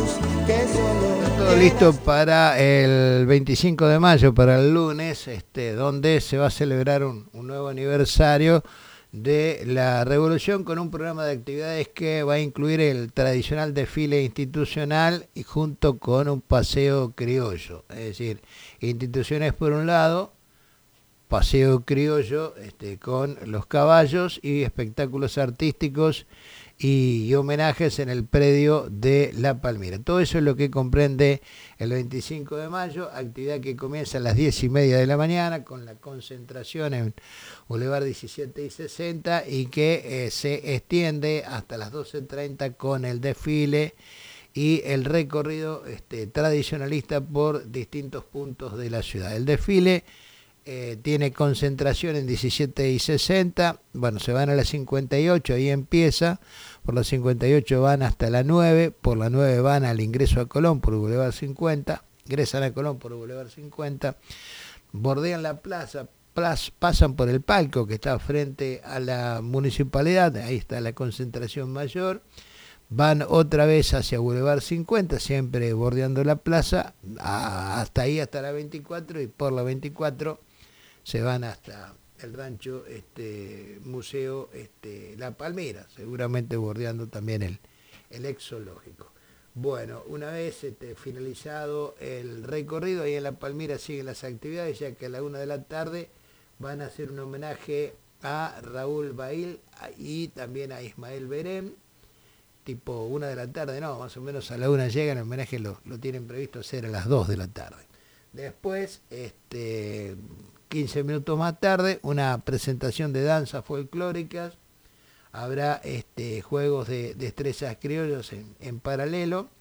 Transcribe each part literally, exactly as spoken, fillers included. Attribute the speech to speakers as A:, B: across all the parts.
A: Todo listo para el veinticinco de mayo, para el lunes, este, donde se va a celebrar un, un nuevo aniversario de la Revolución con un programa de actividades que va a incluir el tradicional desfile institucional y junto con un paseo criollo. Es decir, instituciones por un lado, paseo criollo este, con los caballos y espectáculos artísticos y, y homenajes en el predio de La Palmira. Todo eso es lo que comprende el veinticinco de mayo, actividad que comienza a las diez y media de la mañana con la concentración en Boulevard diecisiete y sesenta y que eh, se extiende hasta las doce treinta con el desfile y el recorrido este, tradicionalista por distintos puntos de la ciudad. El desfile Eh, tiene concentración en diecisiete y sesenta, bueno, se van a la cincuenta y ocho, ahí empieza, por la cincuenta y ocho van hasta la nueve, por la nueve van al ingreso a Colón por Boulevard cincuenta, ingresan a Colón por Boulevard cincuenta, bordean la plaza, plas, pasan por el palco que está frente a la municipalidad, ahí está la concentración mayor, van otra vez hacia Boulevard cincuenta, siempre bordeando la plaza, a, hasta ahí, hasta la veinticuatro, y por la veinticuatro se van hasta el rancho este, Museo este, La Palmira, seguramente bordeando también el, el ex zoológico. Bueno, una vez este, finalizado el recorrido, ahí en La Palmira siguen las actividades, ya que a la una de la tarde van a hacer un homenaje a Raúl Bail y también a Ismael Berén, tipo una de la tarde, no, más o menos a la una llegan, el homenaje lo, lo tienen previsto hacer a las dos de la tarde. Después, este... quince minutos más tarde, una presentación de danzas folclóricas, habrá este, juegos de destrezas criollos en, en paralelo,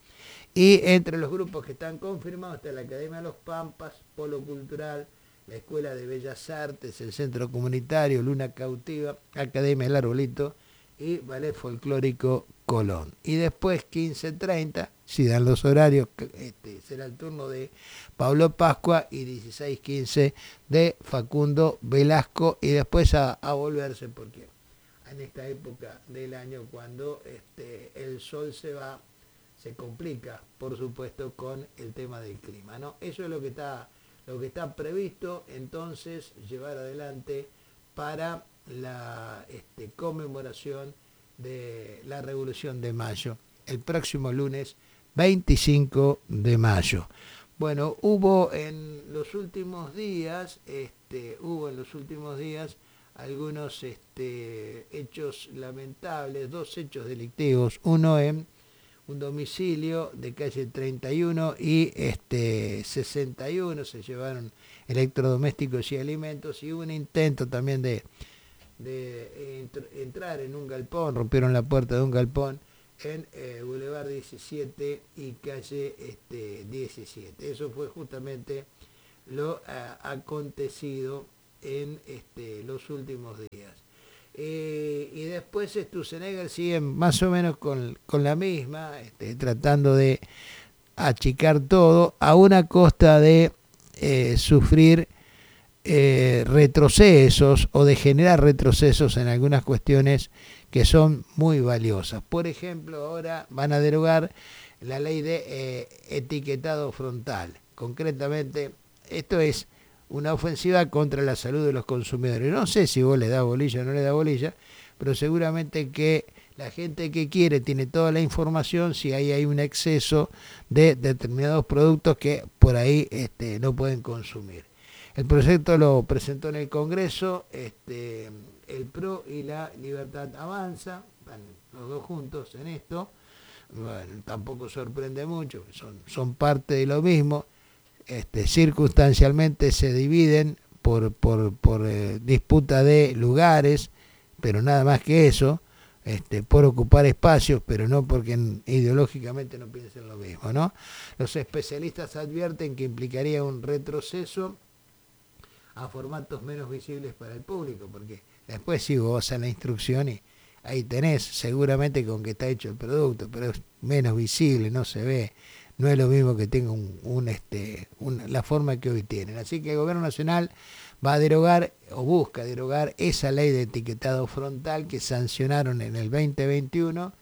A: y entre los grupos que están confirmados está la Academia de los Pampas, Polo Cultural, la Escuela de Bellas Artes, el Centro Comunitario, Luna Cautiva, Academia del Arbolito y Ballet Folclórico Colón. Y después, quince treinta, si dan los horarios, este, será el turno de Pablo Pascua y dieciséis quince de Facundo Velasco, y después a, a volverse, porque en esta época del año cuando este, el sol se va, se complica, por supuesto, con el tema del clima, ¿no? Eso es lo que está, lo que está previsto entonces llevar adelante para la este, conmemoración de la Revolución de Mayo, el próximo lunes veinticinco de mayo. Bueno, hubo en los últimos días, este, hubo en los últimos días algunos este, hechos lamentables, dos hechos delictivos, uno en un domicilio de calle treinta y uno y este, sesenta y uno, se llevaron electrodomésticos y alimentos, y hubo un intento también de de entrar en un galpón, rompieron la puerta de un galpón en eh, Boulevard diecisiete y calle este, diecisiete. Eso fue justamente lo uh, acontecido en este, los últimos días. Eh, y después Sturzenegger sigue más o menos con, con la misma, este, tratando de achicar todo a una costa de eh, sufrir Eh, retrocesos o de generar retrocesos en algunas cuestiones que son muy valiosas. Por ejemplo, ahora van a derogar la ley de eh, etiquetado frontal. Concretamente, esto es una ofensiva contra la salud de los consumidores. No sé si vos le das bolilla o no le das bolilla, pero seguramente que la gente que quiere tiene toda la información si ahí hay un exceso de determinados productos que por ahí este, no pueden consumir. El proyecto lo presentó en el Congreso, este, el P R O y la Libertad Avanza, van los dos juntos en esto. Bueno, tampoco sorprende mucho, son, son parte de lo mismo. Este, circunstancialmente se dividen por, por, por eh, disputa de lugares, pero nada más que eso, este, por ocupar espacios, pero no porque ideológicamente no piensen lo mismo, ¿no? Los especialistas advierten que implicaría un retroceso a formatos menos visibles para el público, porque después sí vos vas a la instrucción y ahí tenés seguramente con qué está hecho el producto, pero es menos visible, no se ve, no es lo mismo que tenga un, un este un, la forma que hoy tienen. Así que el gobierno nacional va a derogar o busca derogar esa ley de etiquetado frontal que sancionaron en el veinte veintiuno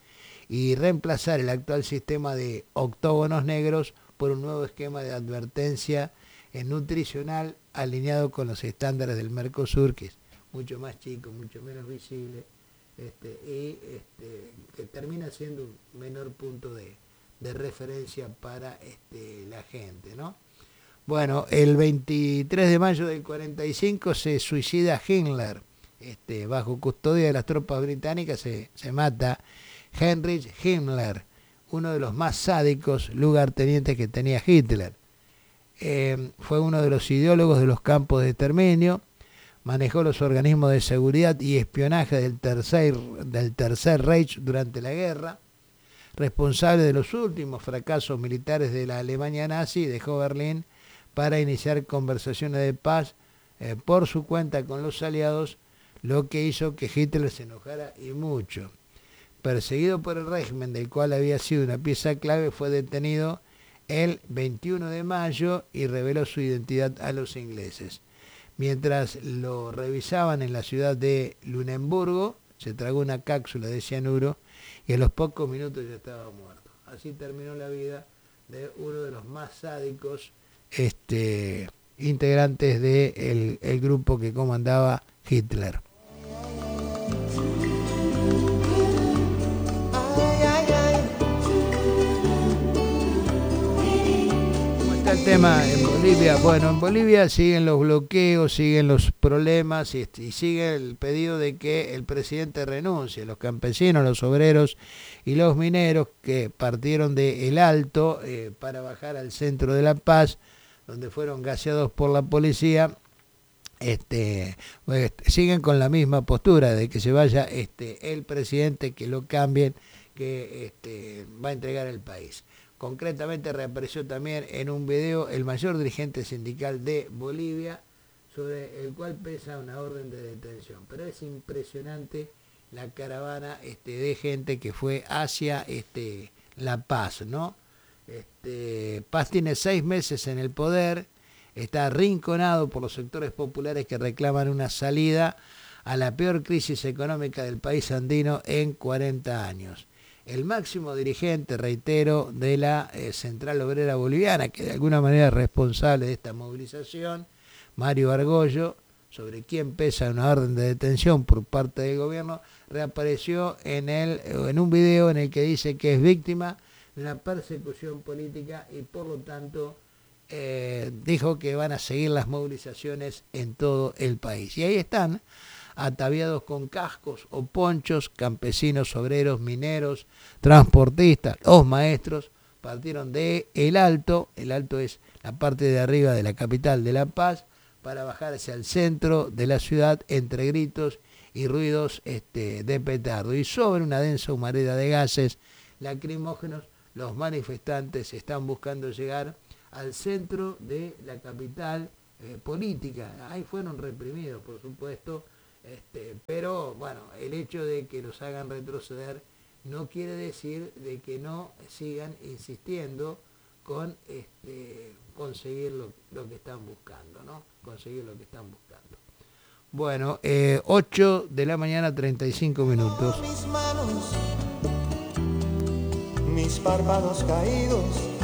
A: y reemplazar el actual sistema de octógonos negros por un nuevo esquema de advertencia nutricional alineado con los estándares del Mercosur, que es mucho más chico, mucho menos visible, este, y este, que termina siendo un menor punto de, de referencia para este, la gente, ¿no? Bueno, el veintitrés de mayo del cuarenta y cinco se suicida Himmler, este, bajo custodia de las tropas británicas se, se mata Heinrich Himmler, uno de los más sádicos lugartenientes que tenía Hitler. Eh, fue uno de los ideólogos de los campos de exterminio, manejó los organismos de seguridad y espionaje del Tercer, del Tercer Reich durante la guerra, responsable de los últimos fracasos militares de la Alemania nazi, dejó Berlín para iniciar conversaciones de paz eh, por su cuenta con los aliados, lo que hizo que Hitler se enojara y mucho. Perseguido por el régimen del cual había sido una pieza clave, fue detenido el veintiuno de mayo y reveló su identidad a los ingleses. Mientras lo revisaban en la ciudad de Luneburgo, se tragó una cápsula de cianuro y a los pocos minutos ya estaba muerto. Así terminó la vida de uno de los más sádicos este, integrantes del el grupo que comandaba Hitler. El tema en Bolivia, bueno, en Bolivia siguen los bloqueos, siguen los problemas y, y sigue el pedido de que el presidente renuncie. Los campesinos, los obreros y los mineros que partieron de El Alto eh, para bajar al centro de La Paz, donde fueron gaseados por la policía, este, pues, siguen con la misma postura de que se vaya este, el presidente, que lo cambien, que este, va a entregar el país. Concretamente reapareció también en un video el mayor dirigente sindical de Bolivia, sobre el cual pesa una orden de detención. Pero es impresionante la caravana este, de gente que fue hacia este, La Paz, ¿no? Este, Paz tiene seis meses en el poder, está arrinconado por los sectores populares que reclaman una salida a la peor crisis económica del país andino en cuarenta años. El máximo dirigente, reitero, de la eh, Central Obrera Boliviana, que de alguna manera es responsable de esta movilización, Mario Argollo, sobre quien pesa una orden de detención por parte del gobierno, reapareció en, el, en un video en el que dice que es víctima de una persecución política y por lo tanto eh, dijo que van a seguir las movilizaciones en todo el país. Y ahí están, ataviados con cascos o ponchos, campesinos, obreros, mineros, transportistas, los maestros, partieron de El Alto, El Alto es la parte de arriba de la capital de La Paz, para bajar hacia el centro de la ciudad entre gritos y ruidos este, de petardo. Y sobre una densa humareda de gases lacrimógenos, los manifestantes están buscando llegar al centro de la capital eh, política. Ahí fueron reprimidos, por supuesto, Este, pero bueno, el hecho de que los hagan retroceder no quiere decir de que no sigan insistiendo con este, conseguir lo, lo que están buscando, ¿no? Conseguir lo que están buscando. Bueno, eh, ocho de la mañana, treinta y cinco minutos.
B: Mis manos, mis párpados caídos,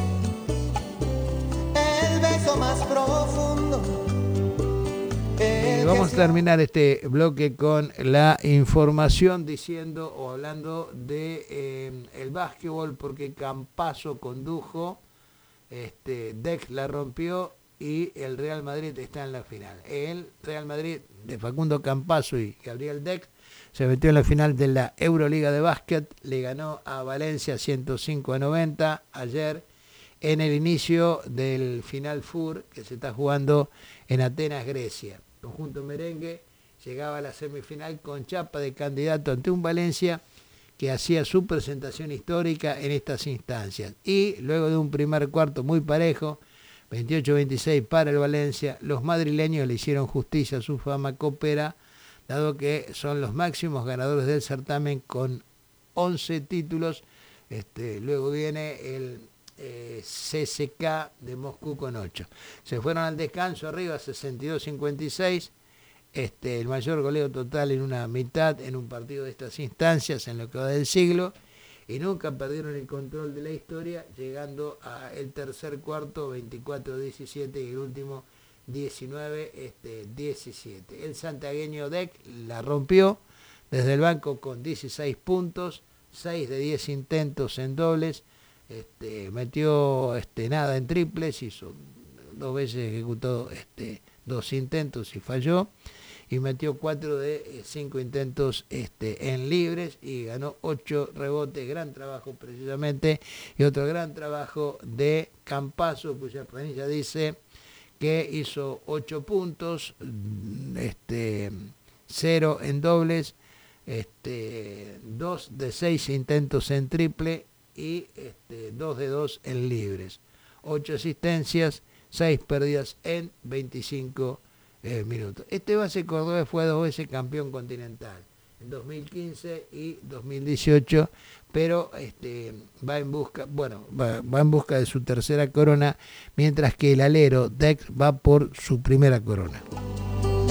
B: el beso más profundo.
A: Y vamos a terminar este bloque con la información diciendo o hablando de eh, el básquetbol, porque Campazzo condujo, este, Deck la rompió y el Real Madrid está en la final. El Real Madrid de Facundo Campazzo y Gabriel Deck se metió en la final de la Euroliga de básquet, le ganó a Valencia ciento cinco a noventa ayer en el inicio del Final Four que se está jugando en Atenas, Grecia. El conjunto merengue llegaba a la semifinal con chapa de candidato ante un Valencia que hacía su presentación histórica en estas instancias. Y luego de un primer cuarto muy parejo, veintiocho a veintiséis para el Valencia, los madrileños le hicieron justicia a su fama copera, dado que son los máximos ganadores del certamen con once títulos. Este, luego viene el Eh, C S K de Moscú con ocho. Se fueron al descanso arriba sesenta y dos a cincuenta y seis, este, el mayor goleo total en una mitad en un partido de estas instancias en lo que va del siglo, y nunca perdieron el control de la historia, llegando al tercer cuarto veinticuatro diecisiete y el último diecinueve diecisiete. El santiagueño Deck la rompió desde el banco con dieciséis puntos, seis de diez intentos en dobles, este, metió este, nada en triples, hizo dos veces, ejecutó este, dos intentos y falló, y metió cuatro de cinco intentos este, en libres y ganó ocho rebotes. Gran trabajo precisamente, y otro gran trabajo de Campazzo, cuya planilla dice que hizo ocho puntos, este, cero en dobles, este, dos de seis intentos en triple y este, dos de dos en libres. ocho asistencias, seis pérdidas en veinticinco eh, minutos. Este base cordobés fue dos veces campeón continental, en dos mil quince y dos mil dieciocho, pero este, va en busca, bueno, va, va en busca de su tercera corona, mientras que el alero Dex va por su primera corona.